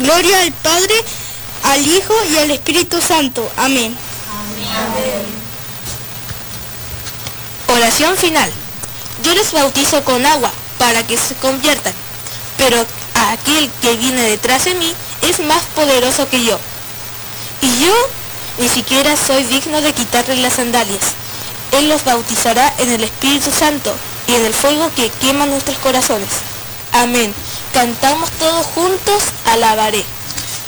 Gloria al Padre, al Hijo y al Espíritu Santo. Amén. Amén. Oración final. Yo les bautizo con agua para que se conviertan, pero aquel que viene detrás de mí es más poderoso que yo. Y yo ni siquiera soy digno de quitarle las sandalias. Él los bautizará en el Espíritu Santo y en el fuego que quema nuestros corazones. Amén. Cantamos todos juntos, alabaré.